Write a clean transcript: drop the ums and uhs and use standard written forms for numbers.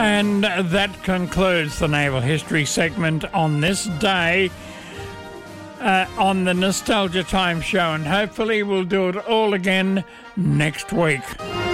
And that concludes the Naval History segment on this day on the Nostalgia Time show, and hopefully we'll do it all again next week.